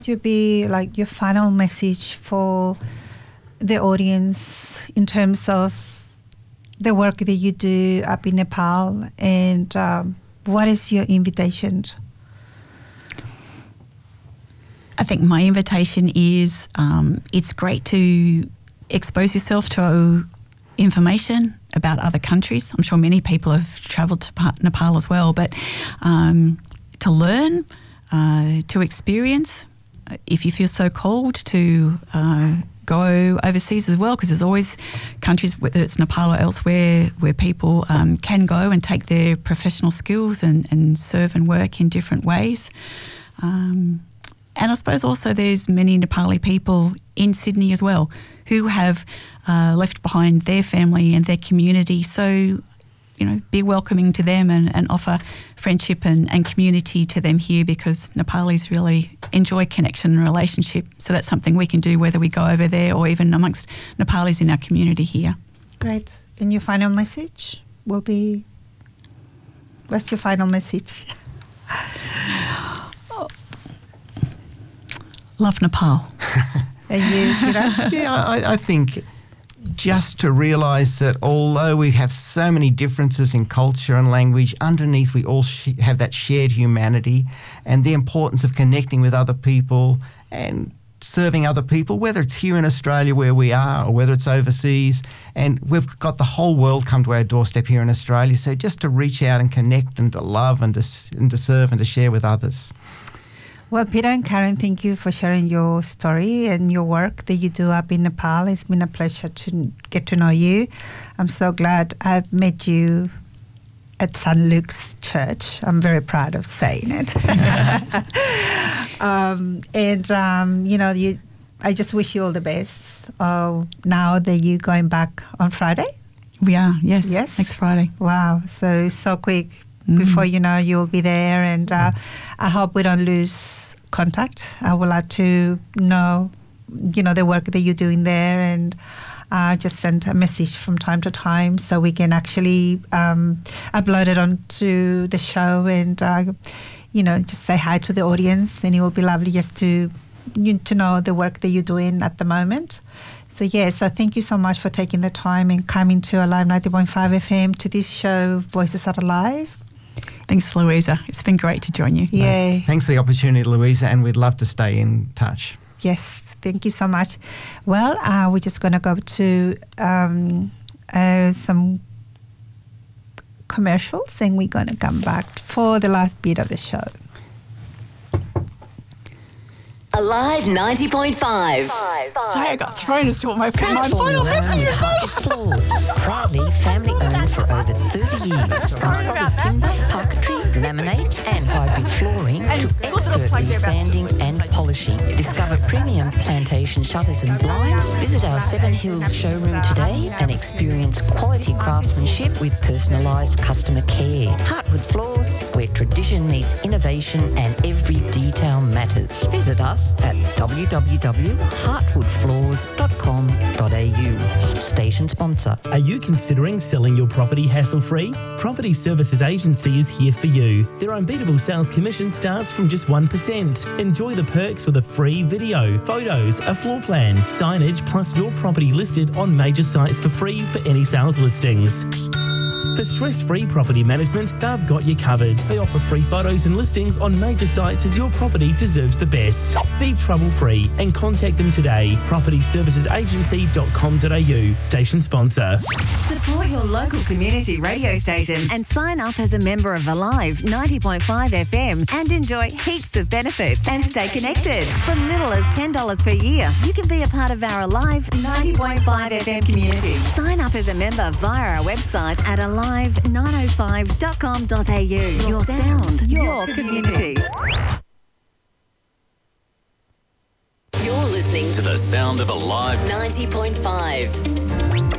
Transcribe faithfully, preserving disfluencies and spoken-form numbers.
To be like your final message for the audience in terms of the work that you do up in Nepal, and um, what is your invitation? I think my invitation is um, it's great to expose yourself to information about other countries. I'm sure many people have travelled to Nepal as well, but um, to learn, uh, to experience, if you feel so called to uh, go overseas as well, because there's always countries, whether it's Nepal or elsewhere, where people um, can go and take their professional skills and, and serve and work in different ways. Um, and I suppose also there's many Nepali people in Sydney as well who have uh, left behind their family and their community. So, you know, be welcoming to them and, and offer friendship and, and community to them here, because Nepalis really enjoy connection and relationship. So that's something we can do whether we go over there or even amongst Nepalis in our community here. Great. And your final message will be, what's your final message? Oh. Love Nepal. And you, Peter? Yeah, I, I think just to realise that although we have so many differences in culture and language, underneath we all sh- have that shared humanity, and the importance of connecting with other people and serving other people, whether it's here in Australia where we are or whether it's overseas. And we've got the whole world come to our doorstep here in Australia. So just to reach out and connect and to love and to, and to serve and to share with others. Well, Peter and Karen, thank you for sharing your story and your work that you do up in Nepal. It's been a pleasure to get to know you. I'm so glad I've met you at Saint Luke's Church. I'm very proud of saying it. um, and, um, you know, you, I just wish you all the best uh, now that you're going back on Friday. We are, yes. Yes? Next Friday. Wow, so, so quick. Mm. Before you know, you'll be there, and uh, I hope we don't lose contact. I would like to know, you know, the work that you're doing there, and uh, just send a message from time to time so we can actually um, upload it onto the show, and uh, you know, just say hi to the audience. And it will be lovely just to you to know the work that you're doing at the moment. So yes, so thank you so much for taking the time and coming to Alive ninety point five F M to this show, Voices Are Alive. Thanks, Louisa. It's been great to join you. Yeah. Uh, thanks for the opportunity, Louisa, and we'd love to stay in touch. Yes, thank you so much. Well, uh, we're just going to go to um, uh, some commercials, and we're going to come back for the last bit of the show. Alive ninety point five. Sorry, I got thrown as to what my, my final message Floors, proudly family owned for over thirty years. From solid timber, parquetry, laminate and hybrid flooring to expertly sanding and polishing. Discover premium plantation shutters and blinds. Visit our Seven Hills showroom today and experience quality craftsmanship with personalised customer care. Heartwood Floors, where tradition meets innovation and every detail matters. Visit us at w w w dot heartwood floors dot com dot a u. Station sponsor. Are you considering selling your property hassle-free? Property Services Agency is here for you. Their unbeatable sales commission starts from just one percent. Enjoy the perks with a free video, photos, a floor plan, signage, plus your property listed on major sites for free for any sales listings. For stress-free property management, they've got you covered. They offer free photos and listings on major sites as your property deserves the best. Be trouble-free and contact them today. property services agency dot com dot a u. Station sponsor. Support your local community radio station and sign up as a member of Alive ninety point five F M and enjoy heaps of benefits and stay connected. From little as ten dollars per year, you can be a part of our Alive ninety point five F M community. Sign up as a member via our website at alive nine oh five dot com dot a u. Your sound, your community. You're listening To the sound of Alive ninety point five.